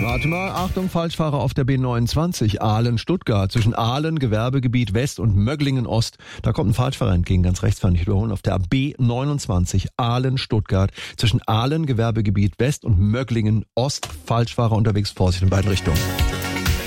Warte mal, Achtung, Falschfahrer auf der B29, Aalen-Stuttgart. Zwischen Aalen, Gewerbegebiet West und Möglingen-Ost. Da kommt ein Falschfahrer entgegen, ganz rechts fand ich wiederholen. Auf der B29, Aalen-Stuttgart. Zwischen Aalen, Gewerbegebiet West und Möglingen-Ost. Falschfahrer unterwegs, Vorsicht in beiden Richtungen.